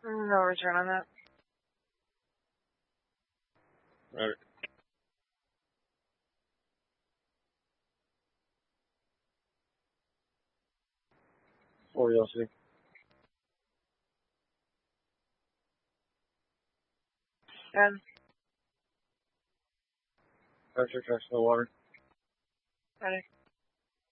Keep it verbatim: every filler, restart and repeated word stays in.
No return on that. Right. Four L C. Good. Pressure checks in the water. Ready.